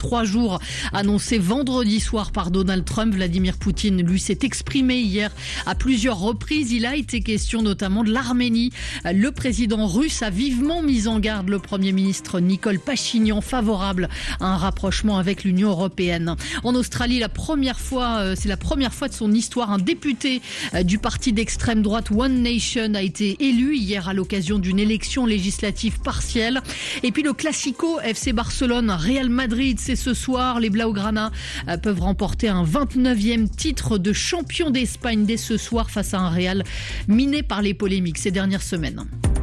3 jours, annoncé vendredi soir par Donald Trump. Vladimir Poutine, lui, s'est exprimé hier à plusieurs reprises. Il a été question notamment de l'Arménie. Le président russe a vivement mis en garde le Premier ministre Nicole Pachinian, favorable à un rapprochement avec l'Union européenne. En Australie, c'est la première fois de son histoire, un député du parti d'extrême droite One Nation a été élu hier à l'occasion d'une élection législative partielle. Et puis le Classico FC Barcelone Real Madrid, c'est ce soir. Les Blaugrana peuvent remporter un 29e titre de champion d'Espagne dès ce soir face à un Real miné par les polémiques ces dernières semaines.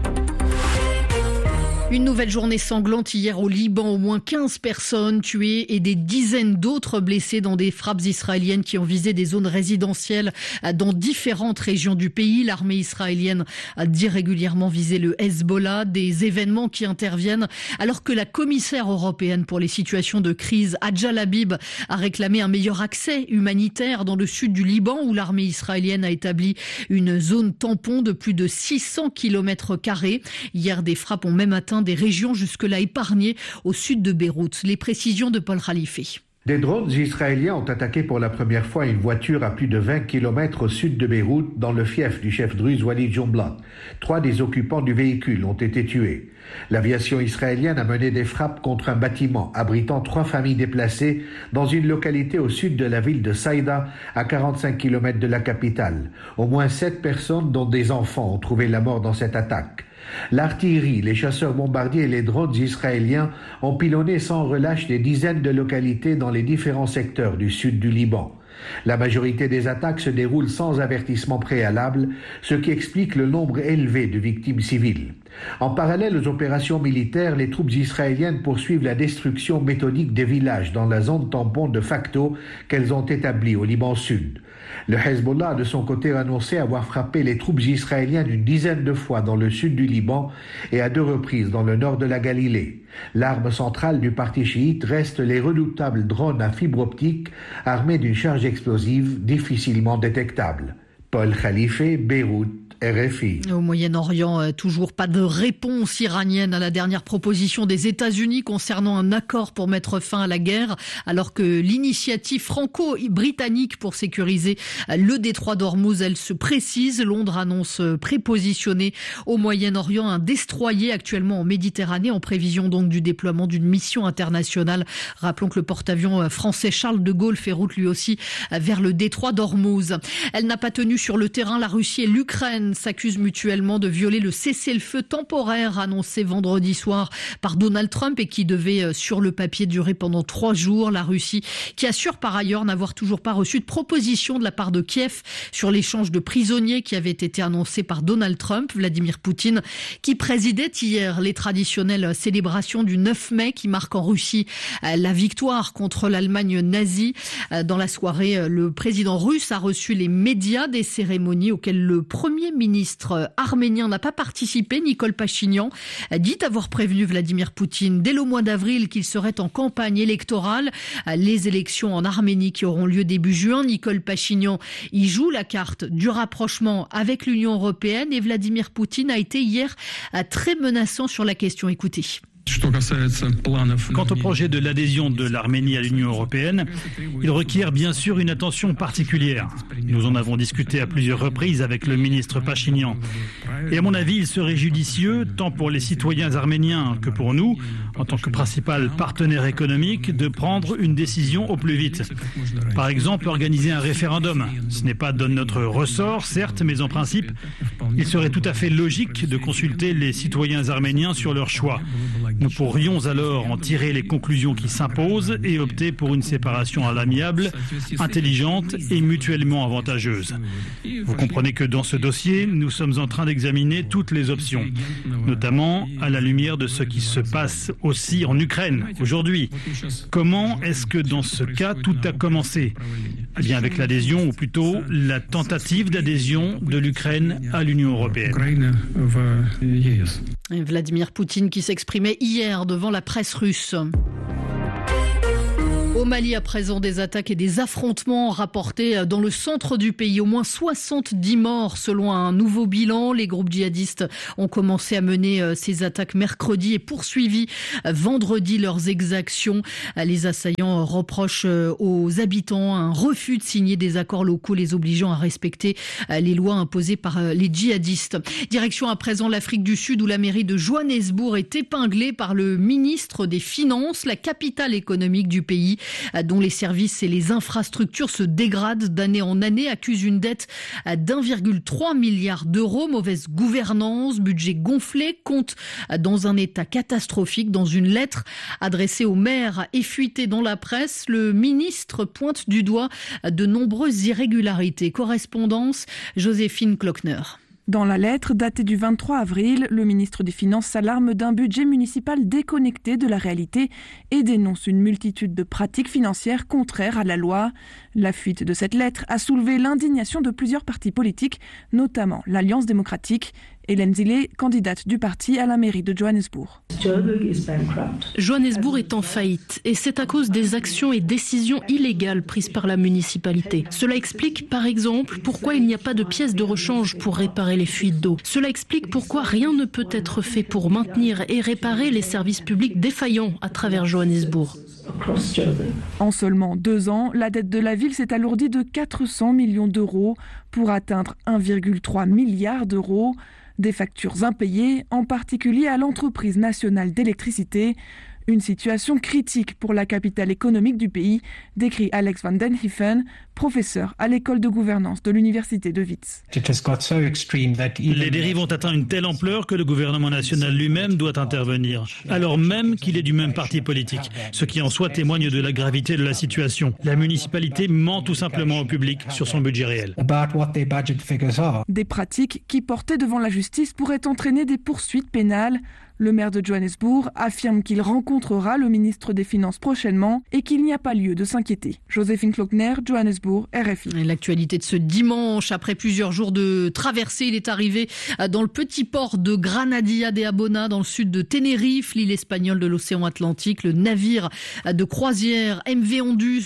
Une nouvelle journée sanglante hier au Liban, au moins 15 personnes tuées et des dizaines d'autres blessées dans des frappes israéliennes qui ont visé des zones résidentielles dans différentes régions du pays. L'armée israélienne a dit régulièrement viser le Hezbollah, des événements qui interviennent alors que la commissaire européenne pour les situations de crise, Hadja Labib, a réclamé un meilleur accès humanitaire dans le sud du Liban où l'armée israélienne a établi une zone tampon de plus de 600 km². Hier, des frappes ont même atteint des régions jusque-là épargnées au sud de Beyrouth. Les précisions de Paul Khalife. Des drones israéliens ont attaqué pour la première fois une voiture à plus de 20 km au sud de Beyrouth, dans le fief du chef druze Walid Jumblat. 3 des occupants du véhicule ont été tués. L'aviation israélienne a mené des frappes contre un bâtiment abritant 3 familles déplacées dans une localité au sud de la ville de Saïda, à 45 km de la capitale. Au moins 7 personnes, dont des enfants, ont trouvé la mort dans cette attaque. L'artillerie, les chasseurs bombardiers et les drones israéliens ont pilonné sans relâche des dizaines de localités dans les différents secteurs du sud du Liban. La majorité des attaques se déroulent sans avertissement préalable, ce qui explique le nombre élevé de victimes civiles. En parallèle aux opérations militaires, les troupes israéliennes poursuivent la destruction méthodique des villages dans la zone tampon de facto qu'elles ont établie au Liban Sud. Le Hezbollah a de son côté annoncé avoir frappé les troupes israéliennes une dizaine de fois dans le sud du Liban et à 2 reprises dans le nord de la Galilée. L'arme centrale du parti chiite reste les redoutables drones à fibre optique armés d'une charge explosive difficilement détectable. Paul Khalife, Beyrouth, RFI. Au Moyen-Orient, toujours pas de réponse iranienne à la dernière proposition des États-Unis concernant un accord pour mettre fin à la guerre, alors que l'initiative franco-britannique pour sécuriser le détroit d'Ormuz, elle se précise. Londres annonce prépositionner au Moyen-Orient un destroyer actuellement en Méditerranée, en prévision donc du déploiement d'une mission internationale. Rappelons que le porte-avions français Charles de Gaulle fait route lui aussi vers le détroit d'Ormuz. Elle n'a pas tenu sur le terrain. La Russie et l'Ukraine s'accusent mutuellement de violer le cessez-le-feu temporaire annoncé vendredi soir par Donald Trump et qui devait sur le papier durer pendant 3 jours. La Russie qui assure par ailleurs n'avoir toujours pas reçu de proposition de la part de Kiev sur l'échange de prisonniers qui avait été annoncé par Donald Trump. Vladimir Poutine qui présidait hier les traditionnelles célébrations du 9 mai qui marque en Russie la victoire contre l'Allemagne nazie. Dans la soirée, le président russe a reçu les médias des cérémonies auxquelles le Premier ministre arménien n'a pas participé. Nicole Pachinian dit avoir prévenu Vladimir Poutine dès le mois d'avril qu'il serait en campagne électorale. Les élections en Arménie qui auront lieu début juin. Nicole Pachinian y joue la carte du rapprochement avec l'Union européenne et Vladimir Poutine a été hier très menaçant sur la question. Écoutez. Quant au projet de l'adhésion de l'Arménie à l'Union européenne, il requiert bien sûr une attention particulière. Nous en avons discuté à plusieurs reprises avec le ministre Pachinian. Et à mon avis, il serait judicieux, tant pour les citoyens arméniens que pour nous, en tant que principal partenaire économique, de prendre une décision au plus vite. Par exemple, organiser un référendum. Ce n'est pas de notre ressort, certes, mais en principe, il serait tout à fait logique de consulter les citoyens arméniens sur leur choix. Nous pourrions alors en tirer les conclusions qui s'imposent et opter pour une séparation à l'amiable, intelligente et mutuellement avantageuse. Vous comprenez que dans ce dossier, nous sommes en train d'examiner toutes les options, notamment à la lumière de ce qui se passe aussi en Ukraine aujourd'hui. Comment est-ce que dans ce cas tout a commencé ? Eh bien avec l'adhésion, ou plutôt la tentative d'adhésion de l'Ukraine à l'Union européenne. Et Vladimir Poutine qui s'exprimait hier devant la presse russe. Au Mali, à présent, des attaques et des affrontements rapportés dans le centre du pays. Au moins 70 morts selon un nouveau bilan. Les groupes djihadistes ont commencé à mener ces attaques mercredi et poursuivi vendredi leurs exactions. Les assaillants reprochent aux habitants un refus de signer des accords locaux les obligeant à respecter les lois imposées par les djihadistes. Direction à présent l'Afrique du Sud où la mairie de Johannesburg est épinglée par le ministre des Finances, la capitale économique du pays, dont les services et les infrastructures se dégradent d'année en année, accuse une dette d'1,3 milliard d'euros, mauvaise gouvernance, budget gonflé, compte dans un état catastrophique. Dans une lettre adressée au maire et fuitée dans la presse, le ministre pointe du doigt de nombreuses irrégularités. Correspondance, Joséphine Klockner. Dans la lettre datée du 23 avril, le ministre des Finances s'alarme d'un budget municipal déconnecté de la réalité et dénonce une multitude de pratiques financières contraires à la loi. La fuite de cette lettre a soulevé l'indignation de plusieurs partis politiques, notamment l'Alliance démocratique. Hélène Zillé, candidate du parti à la mairie de Johannesburg. Johannesburg est en faillite et c'est à cause des actions et décisions illégales prises par la municipalité. Cela explique par exemple pourquoi il n'y a pas de pièces de rechange pour réparer les fuites d'eau. Cela explique pourquoi rien ne peut être fait pour maintenir et réparer les services publics défaillants à travers Johannesburg. En seulement 2 ans, la dette de la ville s'est alourdie de 400 millions d'euros pour atteindre 1,3 milliard d'euros. Des factures impayées, en particulier à l'entreprise nationale d'électricité. Une situation critique pour la capitale économique du pays, décrit Alex van den Heeven, professeur à l'école de gouvernance de l'université de Wits. Les dérives ont atteint une telle ampleur que le gouvernement national lui-même doit intervenir, alors même qu'il est du même parti politique, ce qui en soi témoigne de la gravité de la situation. La municipalité ment tout simplement au public sur son budget réel. Des pratiques qui, portées devant la justice, pourraient entraîner des poursuites pénales. Le maire de Johannesburg affirme qu'il rencontrera le ministre des Finances prochainement et qu'il n'y a pas lieu de s'inquiéter. Joséphine Klockner, Johannesburg, RFI. Et l'actualité de ce dimanche, après plusieurs jours de traversée, il est arrivé dans le petit port de Granadia de Abona, dans le sud de Tenerife, l'île espagnole de l'océan Atlantique. Le navire de croisière MV Ondus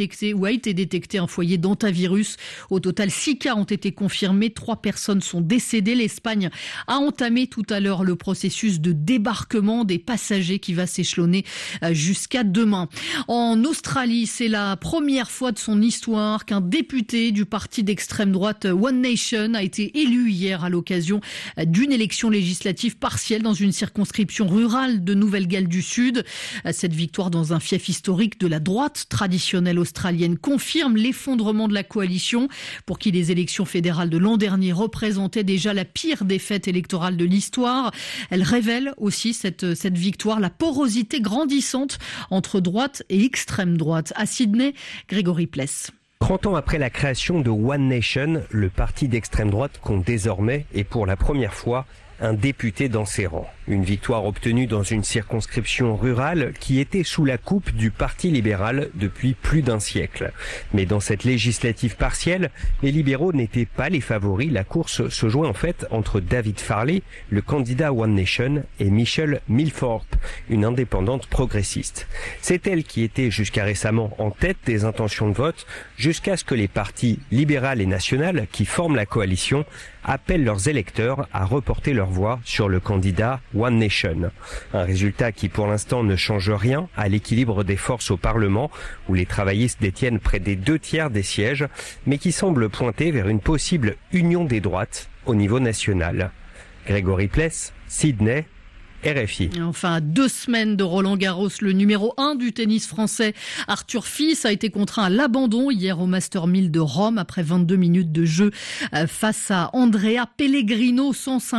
a été détecté un foyer d'hantavirus. Au total, 6 cas ont été confirmés, 3 personnes sont décédées. L'Espagne a entamé tout à l'heure le processus de débarquement des passagers qui va s'échelonner jusqu'à demain. En Australie, c'est la première fois de son histoire qu'un député du parti d'extrême droite One Nation a été élu hier à l'occasion d'une élection législative partielle dans une circonscription rurale de Nouvelle-Galles du Sud. Cette victoire dans un fief historique de la droite traditionnelle australienne confirme l'effondrement de la coalition pour qui les élections fédérales de l'an dernier représentaient déjà la pire défaite électorale de l'histoire. Elle révèle aussi cette victoire, la porosité grandissante entre droite et extrême droite. À Sydney, Grégory Pless. 30 ans après la création de One Nation, le parti d'extrême droite compte désormais, et pour la première fois, un député dans ses rangs. Une victoire obtenue dans une circonscription rurale qui était sous la coupe du Parti libéral depuis plus d'un siècle. Mais dans cette législative partielle, les libéraux n'étaient pas les favoris. La course se jouait en fait entre David Farley, le candidat One Nation, et Michelle Milthorpe, une indépendante progressiste. C'est elle qui était jusqu'à récemment en tête des intentions de vote, jusqu'à ce que les partis libéral et national qui forment la coalition appellent leurs électeurs à reporter leur voix sur le candidat One Nation. Un résultat qui pour l'instant ne change rien à l'équilibre des forces au Parlement, où les travaillistes détiennent près des 2/3 des sièges, mais qui semble pointer vers une possible union des droites au niveau national. Grégory Pless, Sydney, RFI. Et enfin, à 2 semaines de Roland-Garros, le numéro 1 du tennis français, Arthur Fils, a été contraint à l'abandon hier au Master 1000 de Rome après 22 minutes de jeu face à Andrea Pellegrino,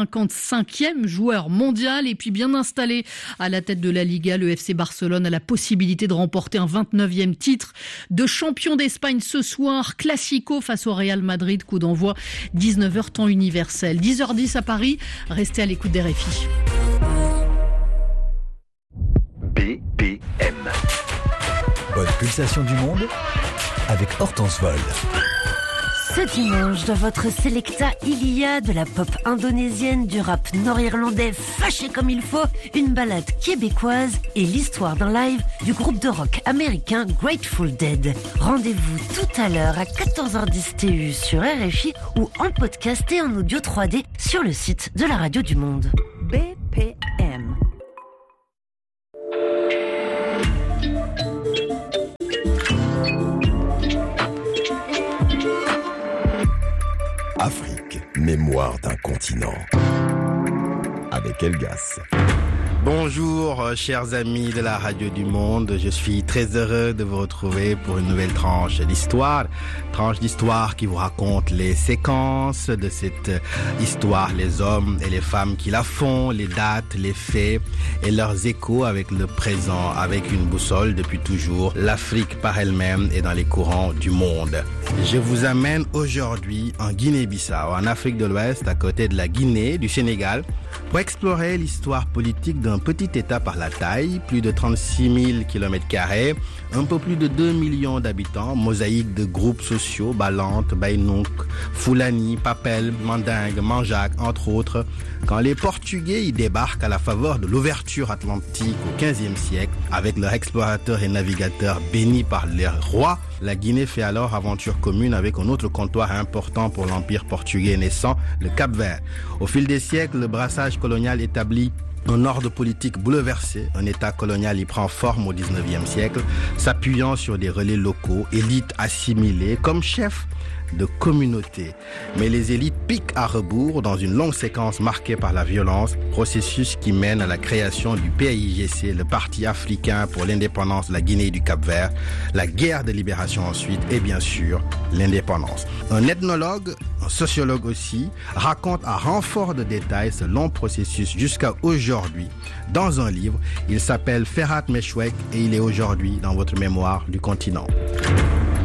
155e joueur mondial. Et puis bien installé à la tête de la Liga, le FC Barcelone a la possibilité de remporter un 29e titre de champion d'Espagne ce soir. Classico face au Real Madrid, coup d'envoi 19h temps universel. 10h10 à Paris, restez à l'écoute des RFI. BPM. Bonne pulsation du monde avec Hortense Vol. Ce dimanche, dans votre Selecta, il y a de la pop indonésienne, du rap nord-irlandais fâché comme il faut, une balade québécoise et l'histoire d'un live du groupe de rock américain Grateful Dead. Rendez-vous tout à l'heure à 14h10 TU sur RFI ou en podcast et en audio 3D sur le site de la Radio du Monde. BPM. Afrique, mémoire d'un continent. Avec Elgas. Bonjour chers amis de la Radio du Monde, je suis très heureux de vous retrouver pour une nouvelle tranche d'histoire qui vous raconte les séquences de cette histoire, les hommes et les femmes qui la font, les dates, les faits et leurs échos avec le présent, avec une boussole depuis toujours, l'Afrique par elle-même et dans les courants du monde. Je vous amène aujourd'hui en Guinée-Bissau, en Afrique de l'Ouest, à côté de la Guinée, du Sénégal, pour explorer l'histoire politique d'un petit État par la taille, plus de 36 000 km², un peu plus de 2 millions d'habitants, mosaïque de groupes sociaux, Balante, Baïnouk, Fulani, Papel, Mandingue, Manjac, entre autres. Quand les Portugais y débarquent à la faveur de l'ouverture atlantique au XVe siècle, avec leurs explorateurs et navigateurs bénis par leurs rois, la Guinée fait alors aventure commune avec un autre comptoir important pour l'empire portugais naissant, le Cap-Vert. Au fil des siècles, le brassage colonial établit un ordre politique bouleversé, un État colonial y prend forme au XIXe siècle, s'appuyant sur des relais locaux, élites assimilées comme chefs de communauté. Mais les élites piquent à rebours dans une longue séquence marquée par la violence, processus qui mène à la création du PAIGC, le Parti africain pour l'indépendance de la Guinée et du Cap-Vert, la guerre de libération ensuite et bien sûr l'indépendance. Un ethnologue, un sociologue aussi, raconte à renfort de détails ce long processus jusqu'à aujourd'hui dans un livre. Il s'appelle Ferhat Meshwek et il est aujourd'hui dans votre mémoire du continent.